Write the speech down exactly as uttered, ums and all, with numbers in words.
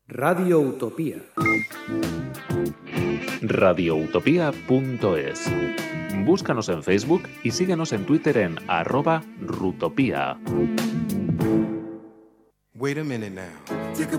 Radio Utopía. radioutopía punto es. Búscanos en Facebook y síguenos en Twitter en arroba rutopía. Wait a minute now.